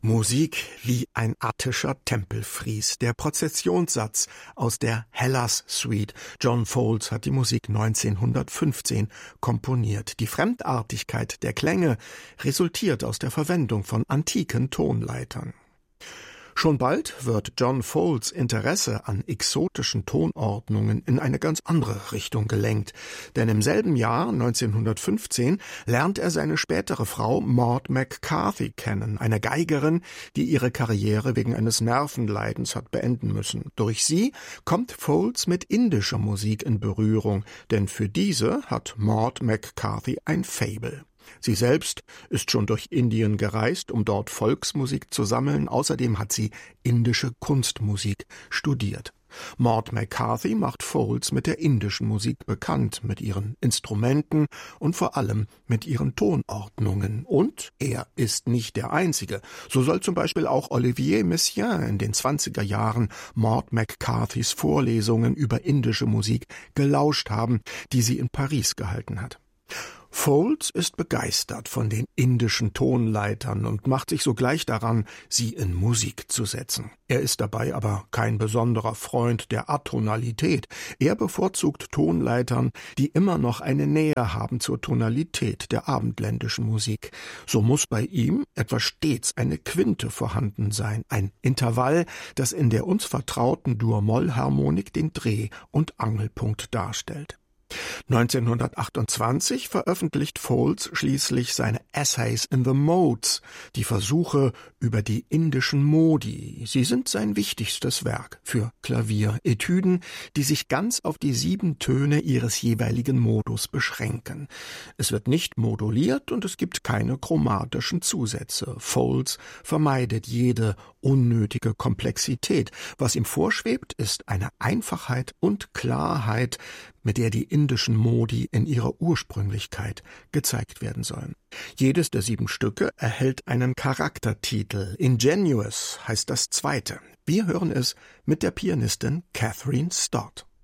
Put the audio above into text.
Musik wie ein attischer Tempelfries, der Prozessionssatz aus der Hellas Suite. John Foulds hat die Musik 1915 komponiert. Die Fremdartigkeit der Klänge resultiert aus der Verwendung von antiken Tonleitern. Schon bald wird John Foulds Interesse an exotischen Tonordnungen in eine ganz andere Richtung gelenkt, denn im selben Jahr, 1915, lernt er seine spätere Frau Maud McCarthy kennen, eine Geigerin, die ihre Karriere wegen eines Nervenleidens hat beenden müssen. Durch sie kommt Foulds mit indischer Musik in Berührung, denn für diese hat Maud McCarthy ein Faible. Sie selbst ist schon durch Indien gereist, um dort Volksmusik zu sammeln. Außerdem hat sie indische Kunstmusik studiert. Maud McCarthy macht Foulds mit der indischen Musik bekannt, mit ihren Instrumenten und vor allem mit ihren Tonordnungen. Und er ist nicht der Einzige. So soll zum Beispiel auch Olivier Messiaen in den 20er Jahren Maud McCarthys Vorlesungen über indische Musik gelauscht haben, die sie in Paris gehalten hat. Foulds ist begeistert von den indischen Tonleitern und macht sich sogleich daran, sie in Musik zu setzen. Er ist dabei aber kein besonderer Freund der Atonalität. Er bevorzugt Tonleitern, die immer noch eine Nähe haben zur Tonalität der abendländischen Musik. So muss bei ihm etwa stets eine Quinte vorhanden sein, ein Intervall, das in der uns vertrauten Dur-Moll-Harmonik den Dreh- und Angelpunkt darstellt. 1928 veröffentlicht Foulds schließlich seine Essays in the Modes, die Versuche über die indischen Modi. Sie sind sein wichtigstes Werk für Klavier-Etüden, die sich ganz auf die 7 Töne ihres jeweiligen Modus beschränken. Es wird nicht moduliert und es gibt keine chromatischen Zusätze. Foulds vermeidet jede unnötige Komplexität. Was ihm vorschwebt, ist eine Einfachheit und Klarheit, mit der die indischen Modi in ihrer Ursprünglichkeit gezeigt werden sollen. Jedes der 7 Stücke erhält einen Charaktertitel. Ingenuous heißt das zweite. Wir hören es mit der Pianistin Catherine Stott.